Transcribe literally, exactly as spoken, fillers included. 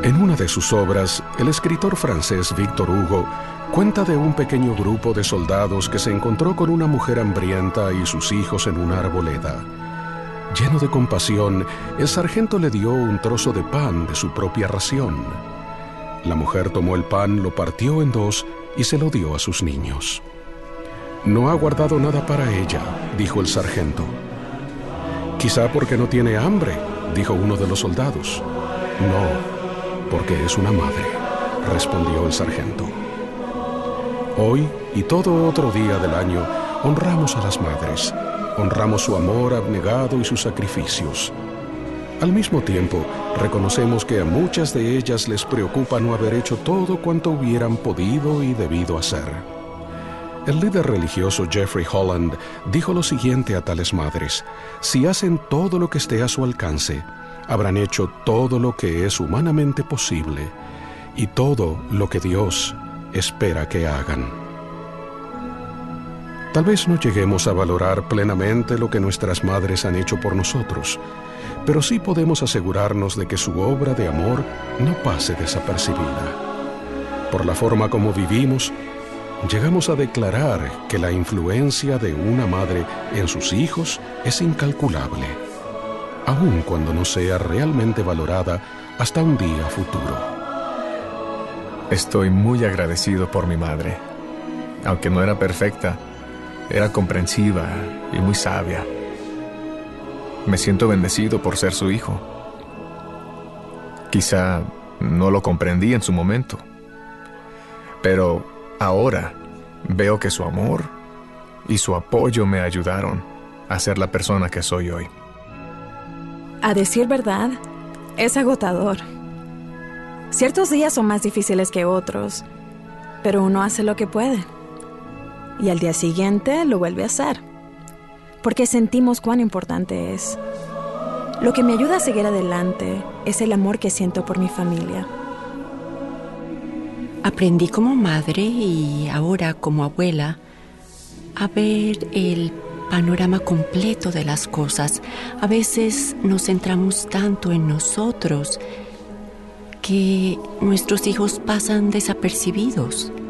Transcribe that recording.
En una de sus obras, el escritor francés Victor Hugo cuenta de un pequeño grupo de soldados que se encontró con una mujer hambrienta y sus hijos en una arboleda. Lleno de compasión, el sargento le dio un trozo de pan de su propia ración. La mujer tomó el pan, lo partió en dos y se lo dio a sus niños. «No ha guardado nada para ella», dijo el sargento. «Quizá porque no tiene hambre», dijo uno de los soldados. «No, porque es una madre», respondió el sargento. Hoy y todo otro día del año honramos a las madres, honramos su amor abnegado y sus sacrificios. Al mismo tiempo, reconocemos que a muchas de ellas les preocupa no haber hecho todo cuanto hubieran podido y debido hacer. El líder religioso Jeffrey Holland dijo lo siguiente a tales madres: si hacen todo lo que esté a su alcance, habrán hecho todo lo que es humanamente posible y todo lo que Dios espera que hagan. Tal vez no lleguemos a valorar plenamente lo que nuestras madres han hecho por nosotros, pero sí podemos asegurarnos de que su obra de amor no pase desapercibida. Por la forma como vivimos, llegamos a declarar que la influencia de una madre en sus hijos es incalculable, aun cuando no sea realmente valorada hasta un día futuro. Estoy muy agradecido por mi madre. Aunque no era perfecta, era comprensiva y muy sabia. Me siento bendecido por ser su hijo. Quizá no lo comprendí en su momento, pero ahora veo que su amor y su apoyo me ayudaron a ser la persona que soy hoy. A decir verdad, es agotador. Ciertos días son más difíciles que otros, pero uno hace lo que puede. Y al día siguiente lo vuelve a hacer, porque sentimos cuán importante es. Lo que me ayuda a seguir adelante es el amor que siento por mi familia. Aprendí como madre y ahora como abuela a ver el panorama completo de las cosas. A veces nos centramos tanto en nosotros que nuestros hijos pasan desapercibidos.